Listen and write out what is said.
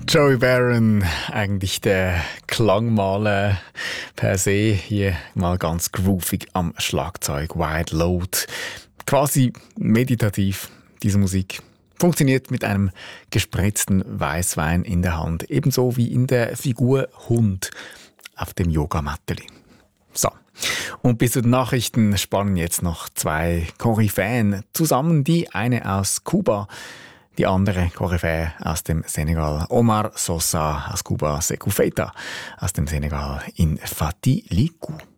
Joey Baron, eigentlich der Klangmaler per se, hier mal ganz groovig am Schlagzeug, Wide Load, quasi meditativ, diese Musik. Funktioniert mit einem gespritzten Weißwein in der Hand, ebenso wie in der Figur Hund auf dem Yogamatteli. So, und bis zu den Nachrichten spannen jetzt noch zwei Koryphäen zusammen, die eine aus Kuba, die andere Koryphäe aus dem Senegal, Omar Sosa aus Kuba, Sekou Feita aus dem Senegal in Fati Likou.